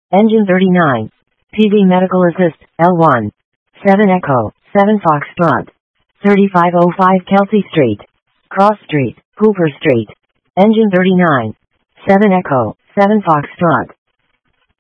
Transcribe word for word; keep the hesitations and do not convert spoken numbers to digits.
Engine thirty-nine. P V Medical Assist, L one. seven Echo, seven Foxtrot. thirty-five oh five Kelsey Street. Cross Street, Hooper Street. Engine thirty-nine. seven Echo, seven Foxtrot.